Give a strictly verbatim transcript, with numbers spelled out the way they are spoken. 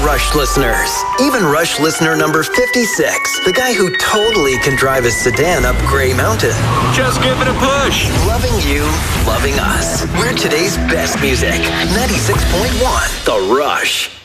Rush listeners. Even Rush listener number fifty-six, the guy who totally can drive his sedan up Grey Mountain. Just give it a push. Loving you, loving us. We're today's best music. ninety-six point one The Rush.